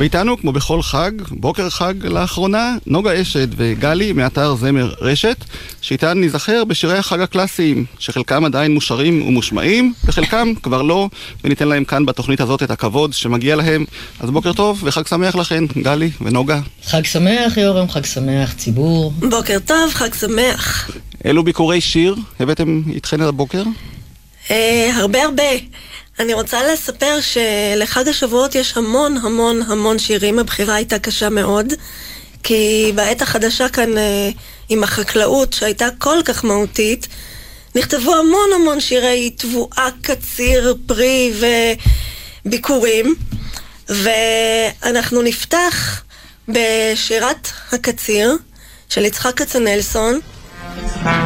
ואיתנו, כמו בכל חג, בוקר חג לאחרונה, נוגה אשד וגלי מאתר זמר רשת, שאיתן נזכר בשירי החג הקלאסיים, שחלקם עדיין מושרים ומושמעים, וחלקם כבר לא, וניתן להם כאן בתוכנית הזאת את הכבוד שמגיע להם. אז בוקר טוב וחג שמח לכן, גלי ונוגה. חג שמח יורם, חג שמח ציבור. בוקר טוב, חג שמח. אילו ביקורי שיר הבאתם איתכן הבוקר? הרבה. אני רוצה לספר שלחג השבועות יש המון שירים. הבחירה הייתה קשה מאוד, כי בעת החדשה כאן עם החקלאות שהייתה כל כך מהותית, נכתבו המון שירי תבואה, קציר, פרי וביקורים. ואנחנו נפתח בשירת הקציר של יצחק כצנלסון.